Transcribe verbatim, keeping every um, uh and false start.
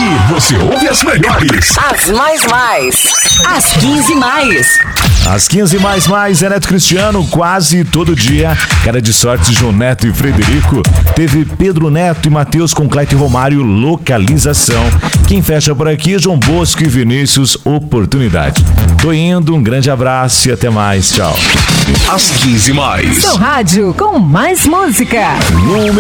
Aqui você ouve as melhores. As mais mais. As quinze mais. Às quinze mais mais, é Neto Cristiano, quase todo dia. Cara de sorte, João Neto e Frederico. Teve Pedro Neto e Matheus com Cleite Romário, Localização. Quem fecha por aqui, João Bosco e Vinícius, Oportunidade. Tô indo, um grande abraço e até mais, tchau. As quinze mais. Seu rádio com mais música.